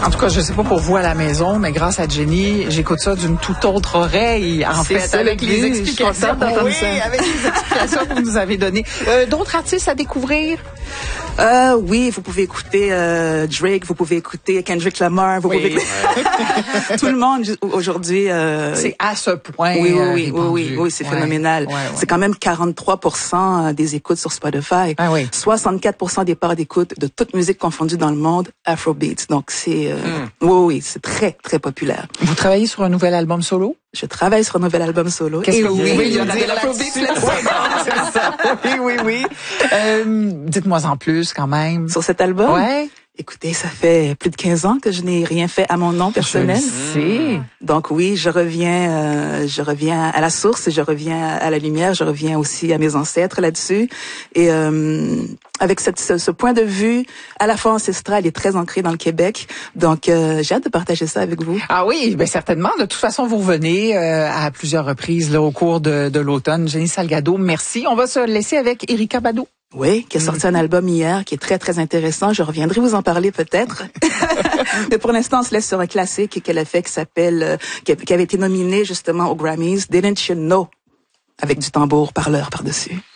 En tout cas, je sais pas pour vous à la maison, mais grâce à Jenny, j'écoute ça d'une toute autre oreille, en fait, ça, avec les explications. Oui, avec les explications que vous nous avez données. D'autres artistes à découvrir? Oui, vous pouvez écouter Drake, vous pouvez écouter Kendrick Lamar, vous pouvez écouter tout le monde aujourd'hui. C'est à ce point. Oui, c'est phénoménal. Ouais. C'est quand même 43% des écoutes sur Spotify. 64% des parts d'écoute de toute musique confondue dans le monde, Afrobeats. Donc c'est c'est très très populaire. Vous travaillez sur un nouvel album solo? Je travaille sur un nouvel album solo. Qu'est-ce que vous pouvez il y nous a dire de l'Afrobeat là-dessus. Oui. Dites-moi en plus quand même. Sur cet album? Ouais. Écoutez, ça fait plus de 15 ans que je n'ai rien fait à mon nom personnel. Je sais. Donc oui, je reviens à la source, je reviens à la lumière, je reviens aussi à mes ancêtres là-dessus. Et avec ce point de vue à la fois ancestral et très ancré dans le Québec. Donc j'ai hâte de partager ça avec vous. Ah oui, ben certainement. De toute façon, vous revenez à plusieurs reprises là au cours de l'automne. Jenny Salgado, merci. On va se laisser avec Erykah Badu. Oui, qui a sorti un album hier qui est très, très intéressant. Je reviendrai vous en parler peut-être. Mais pour l'instant, on se laisse sur un classique qu'elle a fait qui s'appelle, qui avait été nominé justement aux Grammys, Didn't You Know? Avec du tambour parleur par-dessus.